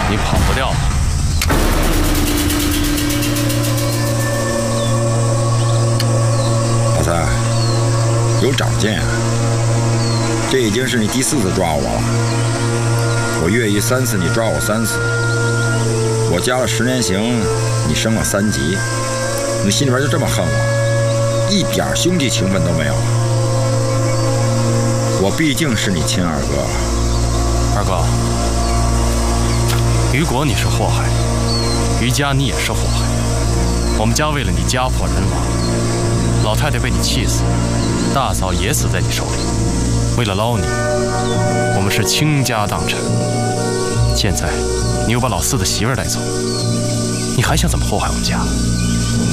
你跑不掉了。 老三，有长进啊！这已经是你第4次抓我了。我越狱3次，你抓我3次。我加了10年刑，你升了3级。你心里边就这么恨我，一点兄弟情分都没有。我毕竟是你亲二哥。 二哥，于国你是祸害，于家你也是祸害。我们家为了你家破人亡，老太太被你气死，大嫂也死在你手里。为了捞你，我们是倾家荡产。现在你又把老四的媳妇带走，你还想怎么祸害我们家？